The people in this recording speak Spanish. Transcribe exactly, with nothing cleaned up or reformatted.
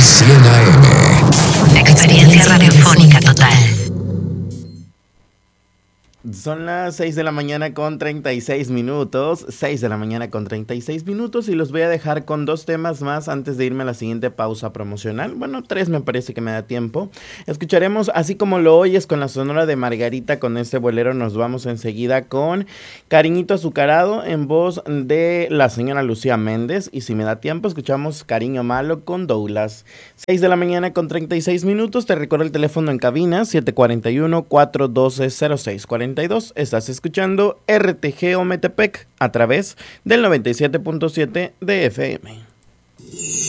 cien A M. Experiencia radiofónica total. Son las seis de la mañana con treinta y seis minutos, seis de la mañana con treinta y seis minutos y los voy a dejar con dos temas más antes de irme a la siguiente pausa promocional. Bueno, tres me parece que me da tiempo. Escucharemos Así como lo oyes con la Sonora de Margarita. Con este bolero nos vamos enseguida con Cariñito Azucarado en voz de la señora Lucía Méndez. Y si me da tiempo escuchamos Cariño Malo con Douglas. seis de la mañana con treinta y seis minutos. Te recuerdo el teléfono en cabina siete cuatro uno, cuatro uno dos, cero seis cuatro dos. Estás escuchando R T G Ometepec a través del noventa y siete punto siete de F M.